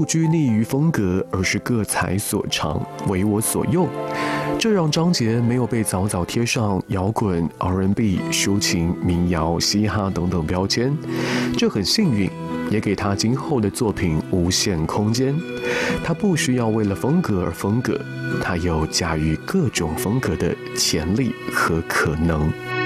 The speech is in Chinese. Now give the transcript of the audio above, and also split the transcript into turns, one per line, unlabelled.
不拘泥于风格，而是各采所长，为我所用。这让张杰没有被早早贴上摇滚、R&B、抒情、民谣、嘻哈等等标签，这很幸运，也给他今后的作品无限空间。他不需要为了风格而风格，他有驾驭各种风格的潜力和可能。